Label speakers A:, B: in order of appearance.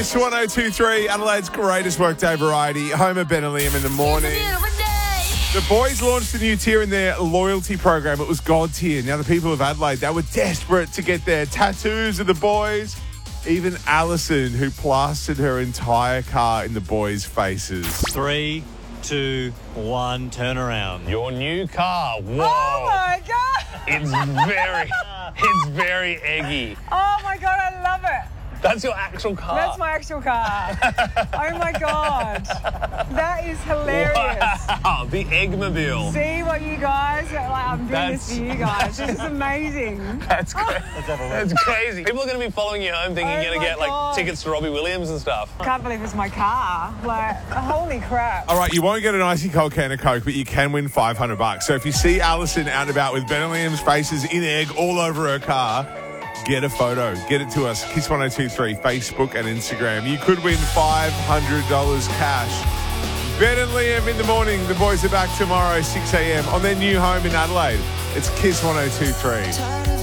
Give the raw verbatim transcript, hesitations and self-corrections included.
A: Kiss one oh two three, Adelaide's greatest workday variety. Home of Ben and Liam in the morning. The boys launched a new tier in their loyalty program. It was God tier. Now, the people of Adelaide, they were desperate to get their tattoos of the boys. Even Alison, who plastered her entire car in the boys' faces.
B: Three, two, one, turn around.
C: Your new car. Whoa.
D: Oh my God.
C: It's very, it's very eggy.
D: Oh my God, I love it.
C: That's your actual car.
D: That's my actual car. Oh my God. That is hilarious.
C: Wow, the Eggmobile.
D: See what you guys, like, I'm doing
C: That's-
D: this for you guys. This is amazing.
C: That's crazy. That's crazy. People are going to be following you home thinking
D: Oh
C: you're going
D: my
C: to get like
D: God.
C: tickets to Robbie Williams and stuff.
D: Can't believe it's my car. Like, holy crap.
A: All right, you won't get an icy cold can of Coke, but you can win five hundred bucks. So if you see Alison out and about with Ben and Liam's faces in egg all over her car, get a photo. Get it to us. Kiss one oh two three, Facebook and Instagram. You could win five hundred dollars cash. Ben and Liam in the morning. The boys are back tomorrow, six a.m. on their new home in Adelaide. It's Kiss one oh two three.